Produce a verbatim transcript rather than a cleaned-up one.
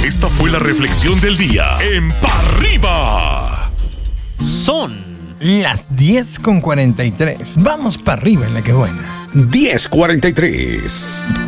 Esta fue la reflexión del día en Pa' Arriba. Son las diez con cuarenta y tres. Vamos para arriba en la que buena. diez cuarenta y tres.